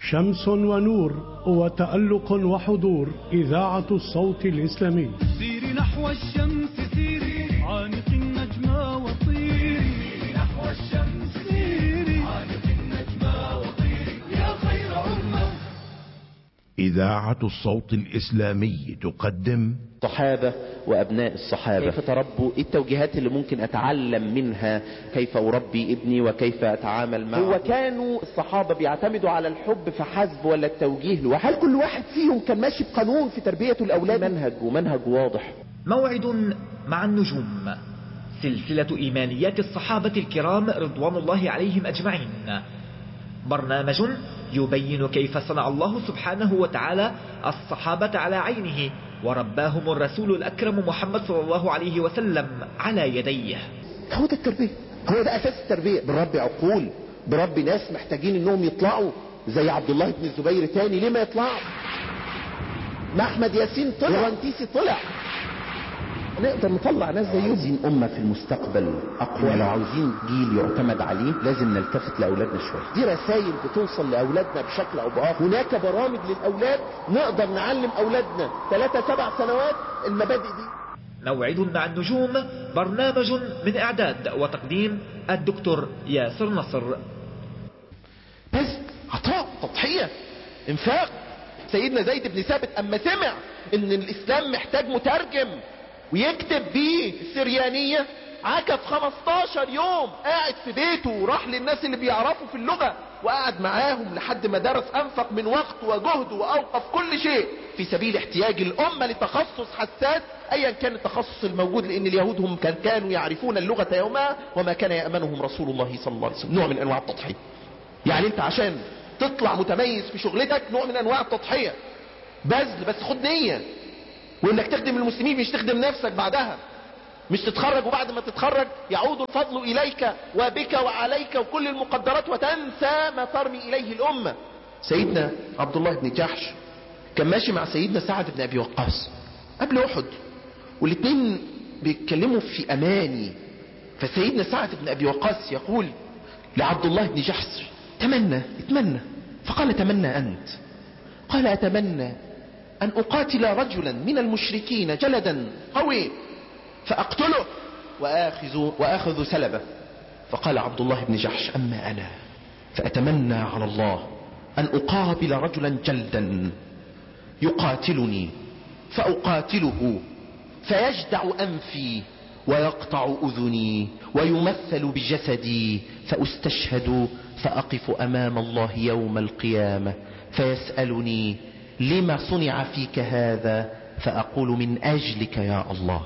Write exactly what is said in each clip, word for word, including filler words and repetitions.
شمس ونور وتألق وحضور. إذاعة الصوت الإسلامي. سيري نحو الشمس سيري عانق النجمة وطيري نحو الشمس سيري عانق النجمة وطيري يا خير أمة. إذاعة الصوت الإسلامي تقدم الصحابة وأبناء الصحابة، كيف تربوا، التوجيهات اللي ممكن أتعلم منها، كيف أربي ابني وكيف أتعامل معه. هو كانوا الصحابة بيعتمدوا على الحب فحسب ولا التوجيه لوحده؟ هل كل واحد فيهم كان ماشي بقانون في تربية الأولاد؟ منهج ومنهج واضح. موعد مع النجوم، سلسلة إيمانيات الصحابة الكرام رضوان الله عليهم أجمعين، برنامج يبين كيف صنع الله سبحانه وتعالى الصحابة على عينه ورباهم الرسول الأكرم محمد صلى الله عليه وسلم على يديه. هو ده التربية، هو ده أساس التربية. بربي عقول، بربي ناس محتاجين انهم يطلعوا زي عبد الله بن الزبير تاني. ليه ما يطلعوا؟ ما أحمد ياسين طلع ورنتيسي طلع، نقدر نطلع ناس زيهم. عايزين أمة في المستقبل أقوى، لو عاوزين جيل يعتمد عليه لازم نلتفت لأولادنا شوية. دي رسائل بتوصل لأولادنا بشكل أو بآخر. هناك برامج للأولاد نقدر نعلم أولادنا ثلاثة سبع سنوات المبادئ دي. موعد مع النجوم، برنامج من إعداد وتقديم الدكتور ياسر نصر. بس عطاء، تضحية، انفاق. سيدنا زيد بن ثابت أما سمع إن الإسلام محتاج مترجم ويكتب بيه السريانية، عكف خمستاشر يوم قاعد في بيته وراح للناس اللي بيعرفوا في اللغة وقعد معاهم لحد ما درس، أنفق من وقت وجهد وأوقف كل شيء في سبيل احتياج الأمة لتخصص حساس أيا كان التخصص الموجود، لأن اليهود هم كان كانوا يعرفون اللغة يومها وما كان يأمنهم رسول الله صلى الله عليه وسلم. نوع من أنواع التضحية. يعني أنت عشان تطلع متميز في شغلتك نوع من أنواع التضحية، بذل، بس خد نية وانك تخدم المسلمين، مش تخدم نفسك بعدها، مش تتخرج وبعد ما تتخرج يعود الفضل اليك وبك وعليك وكل المقدرات وتنسى ما ترمي اليه الامة. سيدنا عبد الله بن جحش كان ماشي مع سيدنا سعد بن ابي وقاص قبل احد، والاثنين بيتكلموا في اماني. فسيدنا سعد بن ابي وقاص يقول لعبد الله بن جحش: تمنى، اتمنى. فقال: تمنى انت. قال: اتمنى أن أقاتل رجلا من المشركين جلدا قوي فأقتله وآخذ, وآخذ سلبه. فقال عبد الله بن جحش: أما أنا فأتمنى على الله أن أقابل رجلا جلدا يقاتلني فأقاتله فيجدع أنفي ويقطع أذني ويمثل بجسدي فأستشهد فأقف أمام الله يوم القيامة فيسألني: لما صنع فيك هذا؟ فأقول: من أجلك يا الله.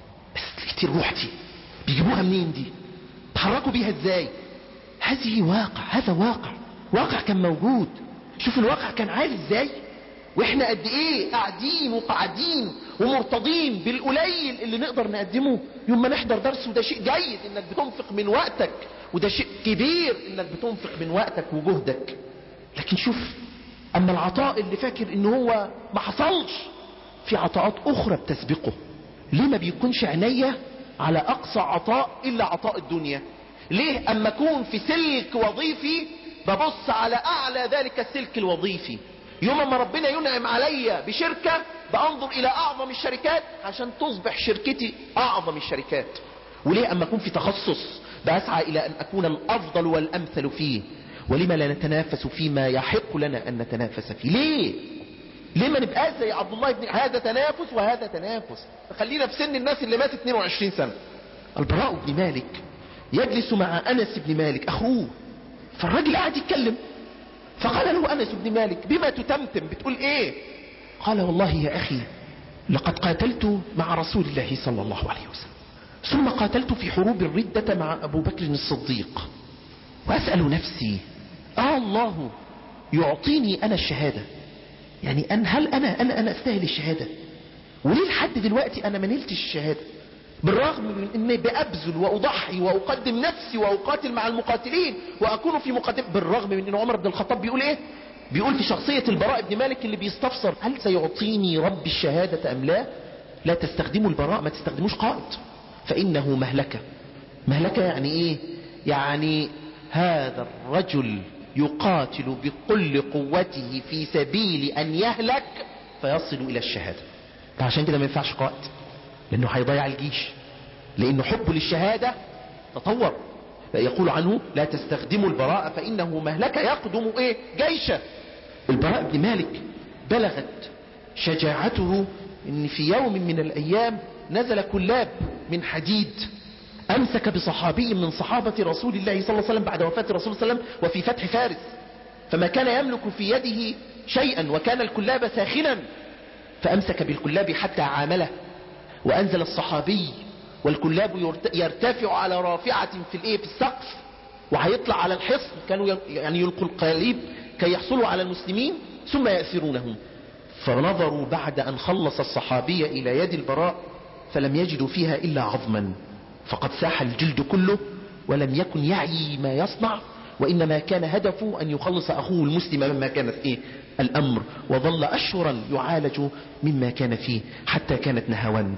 بس كتير روحتي بيجيبوها منين دي؟ تحركوا بيها ازاي؟ هذه واقع، هذا واقع، واقع كان موجود. شوف الواقع كان عالي ازاي، واحنا قد ايه قاعدين وقاعدين ومرتضين بالقليل اللي نقدر نقدمه يوم ما نحضر درس. وده شيء جيد انك بتنفق من وقتك، وده شيء كبير انك بتنفق من وقتك وجهدك. لكن شوف، اما العطاء اللي فاكر ان هو ما حصلش، في عطاءات اخرى بتسبقه. ليه ما بيكونش عينيا على اقصى عطاء الا عطاء الدنيا؟ ليه اما اكون في سلك وظيفي ببص على اعلى ذلك السلك الوظيفي؟ يوم ما ربنا ينعم عليا بشركة بانظر الى اعظم الشركات عشان تصبح شركتي اعظم الشركات. وليه اما اكون في تخصص بسعى الى ان اكون الافضل والامثل فيه؟ ولما لا نتنافس فيما يحق لنا ان نتنافس فيه؟ ليه ليه ما نبقى زي عبد الله بن، هذا تنافس وهذا تنافس. خلينا في سن الناس اللي مات اثنين وعشرين سنة. البراء بن مالك يجلس مع انس بن مالك اخوه، فالراجل قاعد يتكلم، فقال له انس بن مالك: بما تتمتم، بتقول ايه؟ قال: والله يا اخي لقد قاتلت مع رسول الله صلى الله عليه وسلم، ثم قاتلت في حروب الردة مع ابو بكر الصديق، واسأل نفسي: آه الله يعطيني انا الشهادة؟ يعني أن هل انا انا انا استاهل الشهادة؟ وليه لحد دلوقتي انا ما نلتش الشهادة؟ بالرغم من اني بأبذل واضحي واقدم نفسي واقاتل مع المقاتلين واكون في مقدم، بالرغم من ان عمر بن الخطاب بيقول ايه؟ بيقول في شخصية البراء بن مالك اللي بيستفسر: هل سيعطيني رب الشهادة ام لا؟ لا تستخدموا البراء، ما تستخدموش قائد، فانه مهلكة. مهلكة يعني ايه؟ يعني هذا الرجل يقاتل بكل قوته في سبيل ان يهلك فيصل الى الشهادة. عشان كده ما ينفعش قائد، لانه هيضيع الجيش، لانه حبه للشهادة تطور. يقول عنه لا تستخدموا البراء فانه مهلك يقدم ايه جيشه. البراء بن مالك بلغت شجاعته ان في يوم من الايام نزل كلاب من حديد امسك بصحابي من صحابة رسول الله صلى الله عليه وسلم بعد وفاة الرسول صلى الله عليه وسلم وفي فتح فارس، فما كان يملك في يده شيئا وكان الكلاب ساخنا، فامسك بالكلاب حتى عامله، وانزل الصحابي والكلاب يرتفع على رافعة في الايه في السقف، وهيطلع على الحصن، كانوا يعني يلقوا القليب كي يحصلوا على المسلمين ثم يأسرونهم. فنظروا بعد ان خلص الصحابي الى يد البراء فلم يجدوا فيها الا عظما، فقد ساح الجلد كله ولم يكن يعي ما يصنع، وانما كان هدفه ان يخلص اخوه المسلم مما كانت ايه الامر. وظل اشهرا يعالج مما كان فيه حتى كانت نهاوند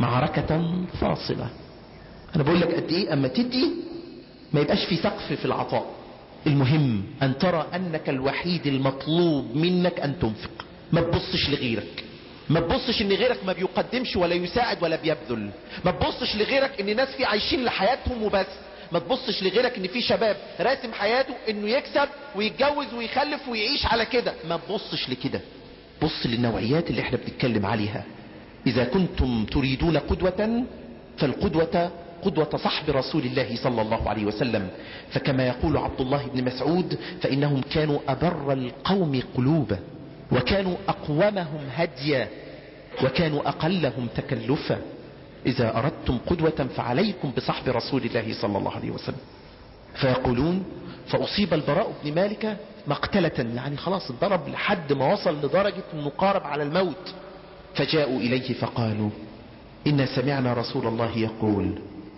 معركة فاصلة. انا بقول لك قد ايه اما تدي ما يبقاش في سقف في العطاء، المهم ان ترى انك الوحيد المطلوب منك ان تنفق. ما تبصش لغيرك، ما تبصش ان غيرك ما بيقدمش ولا يساعد ولا بيبذل، ما تبصش لغيرك ان ناس في عايشين لحياتهم وبس، ما تبصش لغيرك ان في شباب راسم حياته انه يكسب ويتجوز ويخلف ويعيش على كده، ما تبصش لكده. بص للنوعيات اللي احنا بنتكلم عليها. اذا كنتم تريدون قدوة فالقدوة قدوة صحب رسول الله صلى الله عليه وسلم، فكما يقول عبد الله بن مسعود فانهم كانوا ابر القوم قلوبا وكانوا اقومهم هديا وكانوا اقلهم تكلفا. اذا اردتم قدوة فعليكم بصحب رسول الله صلى الله عليه وسلم. فيقولون فاصيب البراء بن مالك مقتلة، يعني خلاص اتضرب لحد ما وصل لدرجة انه قارب على الموت. فجاءوا اليه فقالوا انا سمعنا رسول الله يقول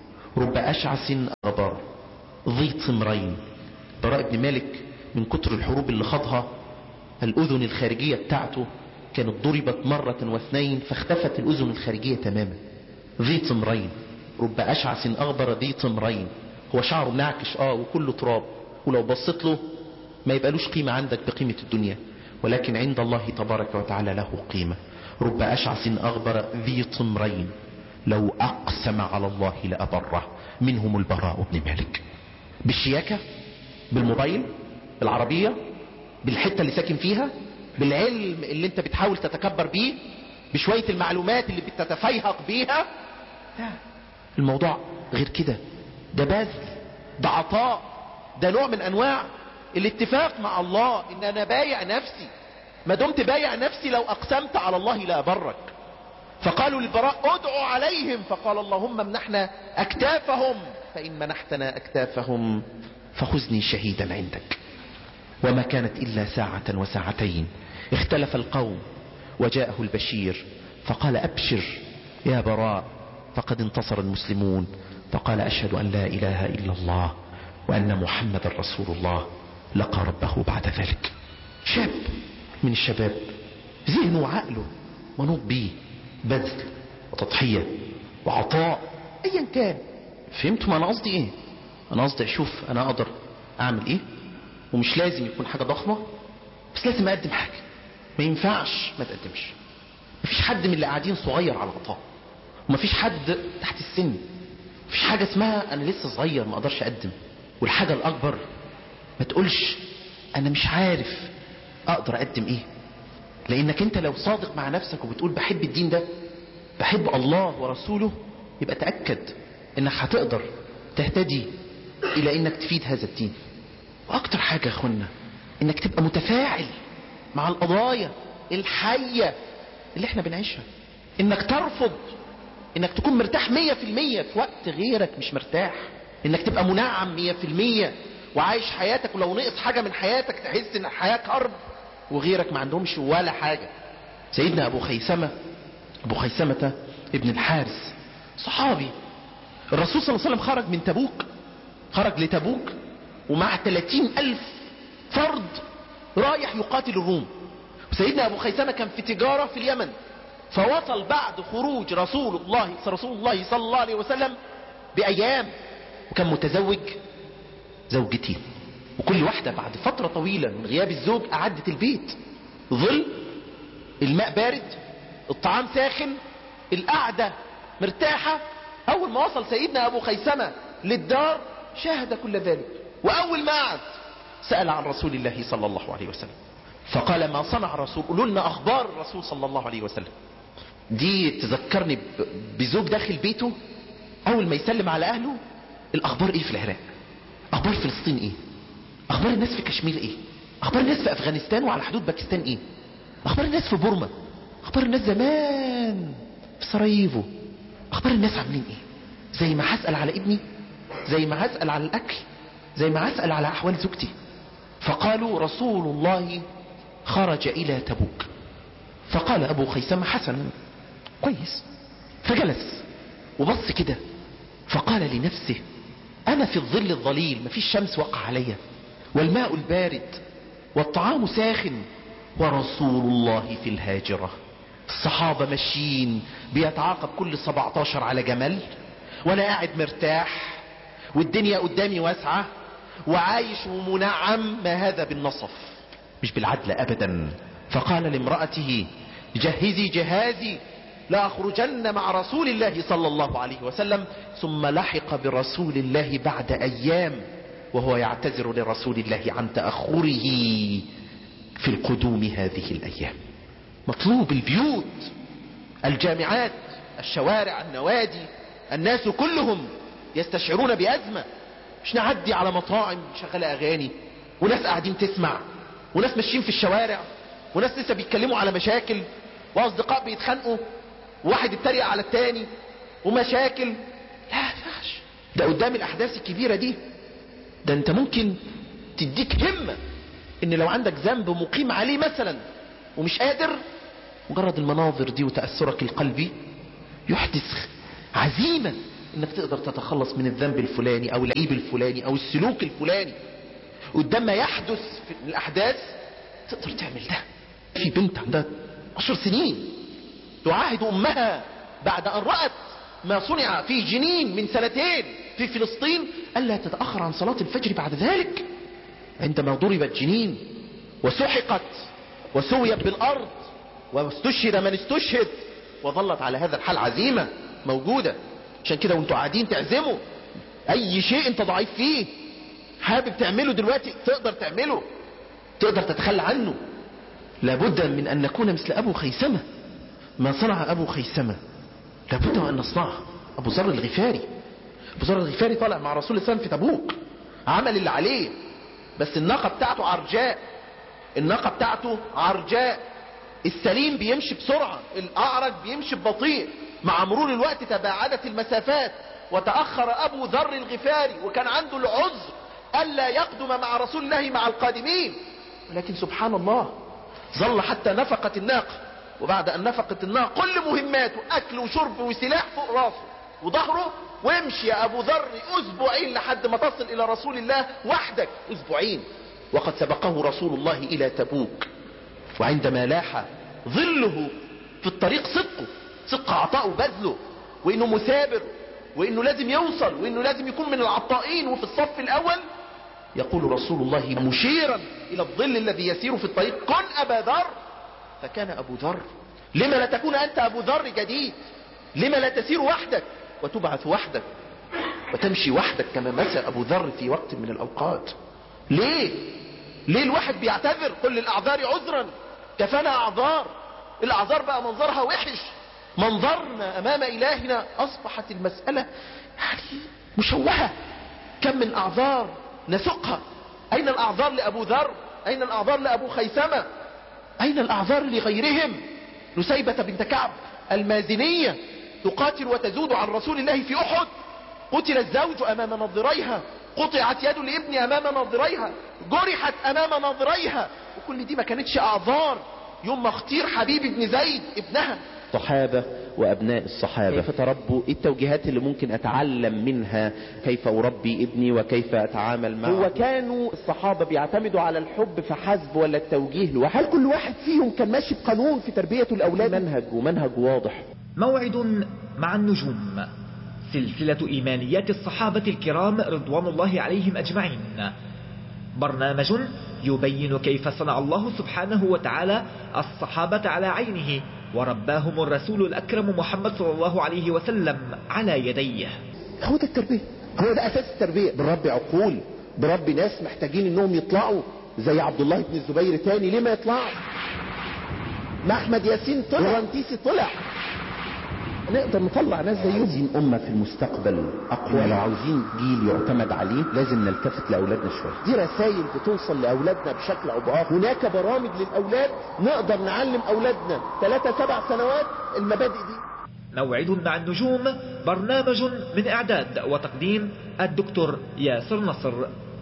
رب اشعث اغبر ذي طمرين. براء بن مالك من كتر الحروب اللي خاضها الاذن الخارجية بتاعته كانت ضربت مرة واثنين فاختفت الاذن الخارجية تماما. ذي طمرين، رب اشعث اغبر ذي طمرين، هو شعره منعكش اه وكله تراب، ولو بصيت له ما يبقالوش قيمة عندك بقيمة الدنيا، ولكن عند الله تبارك وتعالى له قيمة. رب اشعث اغبر ذي طمرين لو اقسم على الله لابره. منهم البراء بن مالك. بالشياكة، بالموبايل، بالعربية، بالحتة اللي ساكن فيها، بالعلم اللي انت بتحاول تتكبر بيه، بشوية المعلومات اللي بتتفيهق بيها. لا، الموضوع غير كده. ده بذل، ده عطاء، ده نوع من انواع الاتفاق مع الله ان انا بايع نفسي. ما دمت بايع نفسي لو اقسمت على الله لا ابرك. فقالوا للبراء ادعوا عليهم، فقال اللهم امنحنا اكتافهم فان منحتنا اكتافهم فخذني شهيدا عندك. وما كانت الا ساعة وساعتين اختلف القوم وجاءه البشير فقال ابشر يا براء فقد انتصر المسلمون. فقال اشهد ان لا اله الا الله وان محمد رسول الله. لقى ربه بعد ذلك. شاب من الشباب ذهنه وعقله منوط بيه بذل وتضحية وعطاء ايا كان. فهمتوا ما انا قصدي ايه؟ انا قصدي اشوف انا اقدر اعمل ايه، ومش لازم يكون حاجة ضخمة، بس لازم اقدم حاجة. ما ينفعش ما تقدمش. مفيش حد من اللي قاعدين صغير على عطاء، ومفيش حد تحت السن. مفيش حاجة اسمها انا لسه صغير ما اقدرش اقدم. والحاجة الاكبر ما تقولش انا مش عارف اقدر اقدم ايه، لانك انت لو صادق مع نفسك وبتقول بحب الدين ده، بحب الله ورسوله، يبقى تأكد انك هتقدر تهتدي الى انك تفيد هذا الدين. واكتر حاجة يا اخوانا انك تبقى متفاعل مع القضايا الحية اللي احنا بنعيشها. انك ترفض انك تكون مرتاح مية في المية في وقت غيرك مش مرتاح. انك تبقى منعم مية في المية وعايش حياتك، ولو نقص حاجة من حياتك تحس ان الحياة كرب وغيرك ما عندهمش ولا حاجة. سيدنا ابو خيثمة ابو خيثمة ابن الحارث صحابي. الرسول صلى الله عليه وسلم خرج من تبوك، خرج لتبوك ومع ثلاثين الف فرد رايح يقاتل الروم. وسيدنا ابو خيثمة كان في تجارة في اليمن، فوصل بعد خروج رسول الله رسول الله صلى الله عليه وسلم بأيام، وكان متزوج زوجتين. وكل واحدة بعد فترة طويلة من غياب الزوج أعدت البيت، ظل، الماء بارد، الطعام ساخن، القعدة مرتاحة. أول ما وصل سيدنا أبو خيثمة للدار شاهد كل ذلك، وأول ما قعد سأل عن رسول الله صلى الله عليه وسلم، فقال ما صنع الرسول، قولوا لنا أخبار الرسول صلى الله عليه وسلم. دي تذكرني بزوج داخل بيته أول ما يسلم على أهله، الأخبار إيه في العراق، أخبار فلسطين إيه، أخبار الناس في كشمير إيه، أخبار الناس في أفغانستان وعلى حدود باكستان إيه، أخبار الناس في بورما، أخبار الناس زمان في سراييفو، أخبار الناس عاملين إيه. زي ما هسأل على ابني، زي ما هسأل على الأكل، زي ما هسأل على أحوال زوجتي. فقالوا رسول الله خرج إلى تبوك. فقال أبو خيثمة حسنا كويس. فجلس وبص كده فقال لنفسه أنا في الظل الظليل، مفيش شمس وقع عليا، والماء البارد، والطعام ساخن، ورسول الله في الهاجرة. الصحابة ماشيين بيتعاقب كل سبعتاشر على جمل، وانا قاعد مرتاح والدنيا قدامي واسعة وعايش ومنعم. ما هذا بالنصف، مش بالعدل ابدا. فقال لامرأته جهزي جهازي لا أخرجن مع رسول الله صلى الله عليه وسلم. ثم لحق برسول الله بعد أيام وهو يعتذر لرسول الله عن تأخره في القدوم هذه الأيام. مطلوب البيوت، الجامعات، الشوارع، النوادي، الناس كلهم يستشعرون بأزمة. مش نعدي على مطاعم شغالة أغاني وناس قاعدين تسمع، وناس ماشيين في الشوارع، وناس لسه بيتكلموا على مشاكل، وأصدقاء بيتخانقوا، وواحد يتريق على التاني، ومشاكل. لا ينفعش ده قدام الأحداث الكبيرة دي. ده انت ممكن تديك همة ان لو عندك ذنب مقيم عليه مثلا ومش قادر، مجرد المناظر دي وتأثرك القلبي يحدث عزيمة انك تقدر تتخلص من الذنب الفلاني او العيب الفلاني او السلوك الفلاني. قدام ما يحدث في الاحداث تقدر تعمل ده. في بنت عندها عشر سنين تعاهد امها بعد ان رأت ما صنع في جنين من سنتين في فلسطين الا تتأخر عن صلاة الفجر بعد ذلك. عندما ضربت جنين وسحقت وسويت بالارض واستشهد من استشهد، وظلت على هذا الحال عزيمة موجودة. عشان كده وانتوا قاعدين تعزموا اي شيء انت ضعيف فيه حابب تعمله دلوقتي تقدر تعمله، تقدر تتخلى عنه. لابد من ان نكون مثل ابو خيثمة. ما صنع ابو خيثمة لابد ان نصنعه. ابو ذر الغفاري، ابو ذر الغفاري طالع مع رسول الله في تبوك، عمل اللي عليه، بس الناقة بتاعته عرجاء، الناقة بتاعته عرجاء. السليم بيمشي بسرعة، الاعرج بيمشي ببطيء. مع مرور الوقت تباعدت المسافات وتأخر ابو ذر الغفاري، وكان عنده العذر الا يقدم مع رسول الله مع القادمين. ولكن سبحان الله ظل حتى نفقت الناقة، وبعد ان نفقت الناقة كل مهماته اكل وشرب وسلاح فوق راسه وظهره، وامشي يا ابو ذر اسبوعين لحد ما تصل الى رسول الله وحدك، اسبوعين. وقد سبقه رسول الله الى تبوك. وعندما لاح ظله في الطريق صدقه، صدق عطاءه وبذله، وانه مثابر، وانه لازم يوصل، وانه لازم يكون من العطائين وفي الصف الاول، يقول رسول الله مشيرا الى الظل الذي يسير في الطريق كن ابا ذر. فكان ابو ذر. لما لا تكون انت ابو ذر جديد؟ لما لا تسير وحدك وتبعث وحدك وتمشي وحدك كما مشى ابو ذر في وقت من الاوقات؟ ليه ليه الواحد بيعتذر؟ كل الاعذار عذرا، كفانا اعذار. الاعذار بقى منظرها وحش، منظرنا امام الهنا اصبحت المسألة يعني مشوهة. كم من اعذار نسقها. اين الاعذار لابو ذر؟ اين الاعذار لابو خيثمة؟ اين الاعذار لغيرهم؟ نسيبة بنت كعب المازنية تقاتل وتزود عن رسول الله في احد، قتل الزوج امام ناظريها، قطعت يد الابن امام ناظريها، جرحت امام ناظريها، وكل دي ما كانتش اعذار يوم ما اختير حبيب بن زيد ابنها. الصحابة وأبناء الصحابة كيف تربوا؟ إيه التوجيهات اللي ممكن أتعلم منها كيف أربي ابني وكيف أتعامل معه؟ هو كانوا الصحابة بيعتمدوا على الحب فحسب ولا التوجيه له؟ هل كل واحد فيهم كان ماشي بقانون في تربية الأولاد؟ منهج ومنهج واضح. موعد مع النجوم، سلسلة إيمانيات الصحابة الكرام رضوان الله عليهم أجمعين، برنامج يبين كيف صنع الله سبحانه وتعالى الصحابة على عينه ورباهم الرسول الأكرم محمد صلى الله عليه وسلم على يديه. هو ده التربية، هو ده أساس التربية. بربي عقول، بربي ناس محتاجين انهم يطلعوا زي عبد الله بن الزبير تاني. ليه ما يطلعوا؟ ما احمد ياسين طلع ورنتيسي طلع، نقدر نطلع ناس زيهم. عايزين أمة في المستقبل أقوى، لو عاوزين جيل يعتمد عليه لازم نلتفت لأولادنا شوية. دي رسائل بتوصل لأولادنا بشكل أو بآخر. هناك برامج للأولاد نقدر نعلم أولادنا ثلاثة سبع سنوات المبادئ دي. موعد مع النجوم، برنامج من إعداد وتقديم الدكتور ياسر نصر.